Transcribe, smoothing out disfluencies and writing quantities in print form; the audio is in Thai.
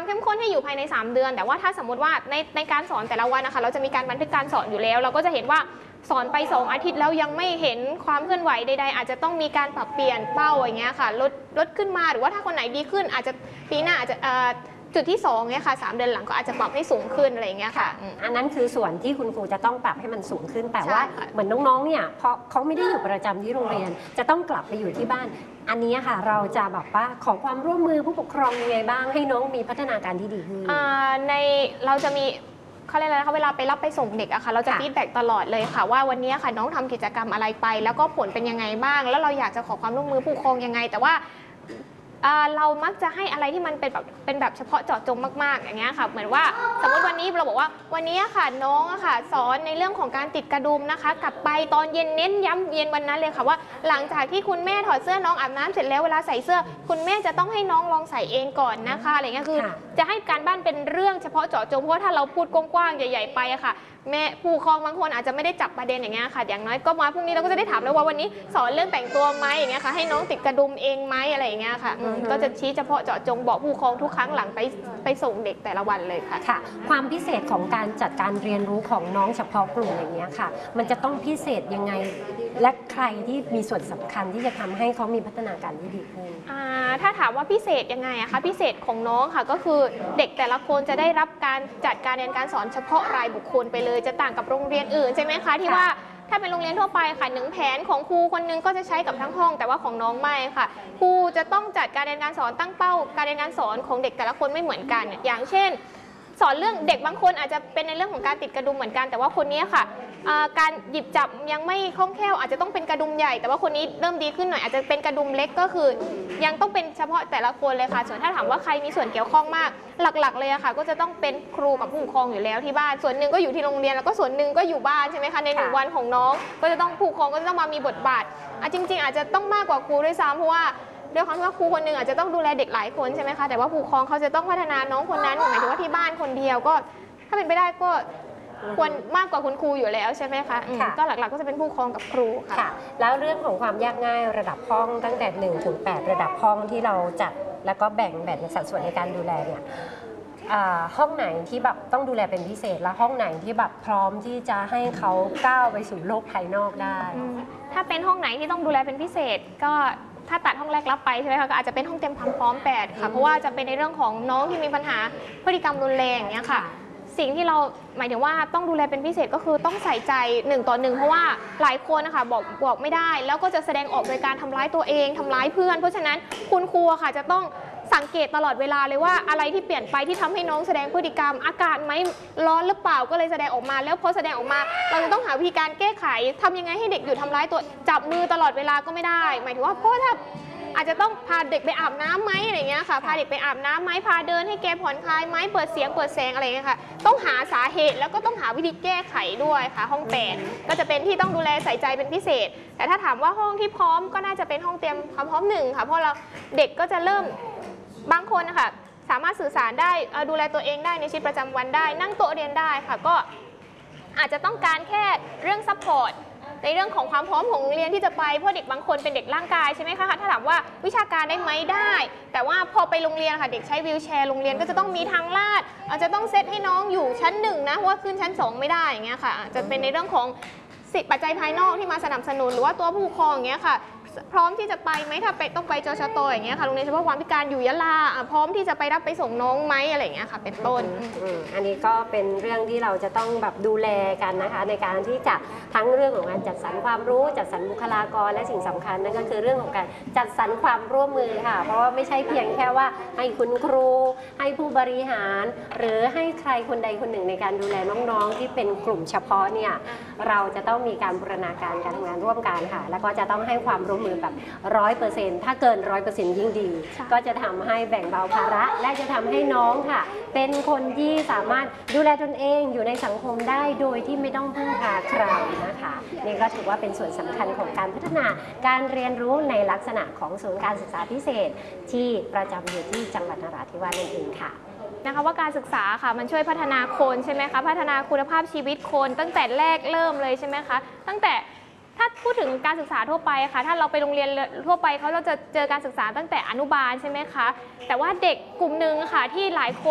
ความเข้มข้นให้อยู่ภายใน3 เดือนแต่ว่าถ้าสมมติว่าในการสอนแต่ละวันนะคะเราจะมีการบันทึกการสอนอยู่แล้วเราก็จะเห็นว่าสอนไป2 อาทิตย์แล้วยังไม่เห็นความเคลื่อนไหวใดๆอาจจะต้องมีการปรับเปลี่ยนเป้าอย่างเงี้ยค่ะลดขึ้นมาหรือว่าถ้าคนไหนดีขึ้นอาจจะปีหน้าอาจจะจุดที่2เนี่ยค่ะ3 เดือนหลังก็อาจจะปรับให้สูงขึ้นอะไรอย่างเงี้ยค่ะอันนั้นคือส่วนที่คุณครูจะต้องปรับให้มันสูงขึ้นแต่ว่าเหมือนน้องๆเนี่ยเพราะเขาไม่ได้อยู่ประจำที่โรงเรียนจะต้องกลับไปอยู่ที่บ้านอันนี้ค่ะเราจะแบบว่าขอความร่วมมือผู้ปกครองยังไงบ้างให้น้องมีพัฒนาการที่ดีขึ้นเราจะมีเขาเรียกอะไรนะคะเวลาไปรับไปส่งเด็กอะค่ะเราจะฟีดแบ็กตลอดเลยค่ะว่าวันนี้ค่ะน้องทำกิจกรรมอะไรไปแล้วก็ผลเป็นยังไงบ้างแล้วเราอยากจะขอความร่วมมือผู้ปกครองยังไงแต่ว่าเรามักจะให้อะไรที่มันเป็นแบบเฉพาะเจาะจงมากๆอย่างเงี้ยค่ะเหมือนว่าสมมติวันนี้เราบอกว่าวันนี้ค่ะน้องค่ะสอนในเรื่องของการติดกระดุมนะคะกลับไปตอนเย็นเน้นย้ำเย็นวันนั้นเลยค่ะว่าหลังจากที่คุณแม่ถอดเสื้อน้องอาบน้ำเสร็จแล้วเวลาใส่เสื้อคุณแม่จะต้องให้น้องลองใส่เองก่อนนะคะอะไรเงี้ยคือจะให้การบ้านเป็นเรื่องเฉพาะเจาะจงเพราะว่าถ้าเราพูดกว้างๆใหญ่ๆไปอะค่ะแม่ผู้ปกครองบางคนอาจจะไม่ได้จับประเด็นอย่างเงี้ยค่ะอย่างน้อยก็มาพรุ่งนี้เราก็จะได้ถามแล้วว่าวันนี้สอนเรื่องแต่งตัวไหมอย่างเงี้ยค่ะให้น้องติดกระดุมเองไหมอะไรอย่างเงี้ยค่ะก็จะชี้เฉพาะเจาะจงบอกผู้ปกครองทุกครั้งหลังไปส่งเด็กแต่ละวันเลยค่ะค่ะความพิเศษของการจัดการเรียนรู้ของน้องเฉพาะกลุ่มอย่างเงี้ยค่ะมันจะต้องพิเศษยังไงและใครที่มีส่วนสำคัญที่จะทำให้เขามีพัฒนาการที่ดีขึ้นถ้าถามว่าพิเศษยังไงอะคะพิเศษของน้องค่ะก็คือเด็กแต่ละคนจะได้รับการจัดการเรียนการสอนเฉพาะรายบุคคลไปเลยจะต่างกับโรงเรียนอื่นใช่ไหมคะที่ว่าถ้าเป็นโรงเรียนทั่วไปค่ะ1 แผนของครูคนนึงก็จะใช้กับทั้งห้องแต่ว่าของน้องไม่ค่ะครูจะต้องจัดการเรียนการสอนตั้งเป้าการเรียนการสอนของเด็กแต่ละคนไม่เหมือนกันอย่างเช่นสอนเรื่องเด็กบางคนอาจจะเป็นในเรื่องของการติดกระดุมเหมือนกันแต่ว่าคนนี้ค่ะการหยิบจับยังไม่คล่องแคล่วอาจจะต้องเป็นกระดุมใหญ่แต่ว่าคนนี้เริ่มดีขึ้นหน่อยอาจจะเป็นกระดุมเล็กก็คือยังต้องเป็นเฉพาะแต่ละคนเลยค่ะส่วนถ้าถามว่าใครมีส่วนเกี่ยวข้องมากหลักๆเลยอะค่ะก็จะต้องเป็นครูกับผู้ปกครองอยู่แล้วที่บ้านส่วนหนึ่งก็อยู่ที่โรงเรียนแล้วก็ส่วนหนึ่งก็อยู่บ้านใช่ไหมคะใน1 วันของน้องก็จะต้องผู้ปกครองก็จะต้องมามีบทบาทจริงๆอาจจะต้องมากกว่าครูด้วยซ้ำเพราะว่าด้วยความที่ว่าครูคนหนึ่งอาจจะต้องดูแลเด็กหลายคนใช่ไหมคะแต่ว่าผู้ปกครองเขาจะต้องพัฒนาน้องคนนั้นหมายถึงว่าที่บ้านคนเดียวก็ถ้าเป็นไปได้ก็ควรมากกว่าคุณครูอยู่แล้วใช่ไหมคะก็หลักๆก็จะเป็นผู้ปกครองกับครูค่ะแล้วเรื่องของความยากง่ายระดับห้องตั้งแต่1 ถึง 8ระดับห้องที่เราจัดแล้วก็แบ่งสัดส่วนในการดูแลเนี่ยห้องไหนที่แบบต้องดูแลเป็นพิเศษและห้องไหนที่แบบพร้อมที่จะให้เขาก้าวไปสู่โลกภายนอกได้ถ้าเป็นห้องไหนที่ต้องดูแลเป็นพิเศษก็ถ้าตัดห้องแรกรับไปใช่ไหมคะก็อาจจะเป็นห้องเต็มความพร้อม8ค่ะเพราะว่าจะเป็นในเรื่องของน้องที่มีปัญหาพฤติกรรมรุนแรงอย่างเงี้ยค่ะสิ่งที่เราหมายถึงว่าต้องดูแลเป็นพิเศษก็คือต้องใส่ใจ1 ต่อ 1เพราะว่าหลายคนนะคะบอกไม่ได้แล้วก็จะแสดงออกโดยการทำร้ายตัวเองทำร้ายเพื่อนเพราะฉะนั้นคุณครูค่ะจะต้องสังเกตตลอดเวลาเลยว่าอะไรที่เปลี่ยนไปที่ทำให้น้องแสดงพฤติกรรมอากาศไหมร้อนหรือเปล่าก็เลยแสดงออกมาแล้วพอแสดงออกมาเราจะต้องหาวิธีการแก้ไขทำยังไงให้เด็กหยุดทำร้ายตัวจับมือตลอดเวลาก็ไม่ได้หมายถึงว่าเพราะถ้าอาจจะต้องพาเด็กไปอาบน้ำไหมอะไรเงี้ยค่ะพาเด็กไปอาบน้ำไหมพาเดินให้แกผ่อนคลายไหมเปิดเสียงเปิดแสงอะไรเงี้ยค่ะต้องหาสาเหตุแล้วก็ต้องหาวิธีแก้ไขด้วยค่ะห้อง8ก็จะเป็นที่ต้องดูแลใส่ใจเป็นพิเศษแต่ถ้าถามว่าห้องที่พร้อมก็น่าจะเป็นห้องเตรียมความพร้อม1ค่ะเพราะเราเด็กก็จะเริ่มบางคนนะคะสามารถสื่อสารได้ดูแลตัวเองได้ในชีวิตประจำวันได้นั่งโต๊ะเรียนได้ค่ะก็อาจจะต้องการแค่เรื่องซัพพอร์ตในเรื่องของความพร้อมของโรงเรียนที่จะไปเพราะเด็กบางคนเป็นเด็กร่างกายใช่ไหมคะถ้าถามว่าวิชาการได้ไหมได้แต่ว่าพอไปโรงเรียนค่ะเด็กใช้วีลแชร์โรงเรียนก็จะต้องมีทางลาดอาจจะต้องเซตให้น้องอยู่ชั้น1นะเพราะว่าขึ้นชั้น2ไม่ได้อย่างเงี้ยค่ะจะเป็นในเรื่องของปัจจัยภายนอกที่มาสนับสนุนหรือว่าตัวผู้ปกครองอย่างเงี้ยค่ะพร้อมที่จะไปไหมถ้าต้องไปจชตอย่างเงี้ยค่ะโรงเรียนเฉพาะความพิการอยู่ยะลาพร้อมที่จะไปรับไปส่งน้องไหมอะไรอย่างเงี้ยค่ะเป็นต้นอันนี้ก็เป็นเรื่องที่เราจะต้องแบบดูแลกันนะคะในการที่จะทั้งเรื่องของการจัดสรรความรู้จัดสรรบุคลากรและสิ่งสำคัญนั่นก็คือเรื่องของการจัดสรรความร่วมมือค่ะเพราะว่าไม่ใช่เพียงแค่ว่าให้คุณครูให้ผู้บริหารหรือให้ใครคนใดคนหนึ่งในการดูแลน้องๆที่เป็นกลุ่มเฉพาะเนี่ยเราจะต้องมีการบูรณาการการทำงานร่วมกันค่ะแล้วก็จะต้องให้ความร่วมมือแบบ100%ถ้าเกิน100%ยิ่งดีก็จะทำให้แบ่งเบาภาระและจะทำให้น้องค่ะเป็นคนที่สามารถดูแลตนเองอยู่ในสังคมได้โดยที่ไม่ต้องพึ่งพาใครนะคะนี่ก็ถือว่าเป็นส่วนสำคัญของการพัฒนาการเรียนรู้ในลักษณะของศูนย์การศึกษาพิเศษที่ประจำอยู่ที่จังหวัดนราธิวาสนั่นเองค่ะนะคะว่าการศึกษาค่ะมันช่วยพัฒนาคนใช่ไหมคะพัฒนาคุณภาพชีวิตคนตั้งแต่แรกเริ่มเลยใช่ไหมคะตั้งแต่ถ้าพูดถึงการศึกษาทั่วไปค่ะถ้าเราไปโรงเรียนทั่วไปเขาจะเจอการศึกษาตั้งแต่อนุบาลใช่ไหมคะแต่ว่าเด็กกลุ่มหนึ่งค่ะที่หลายคน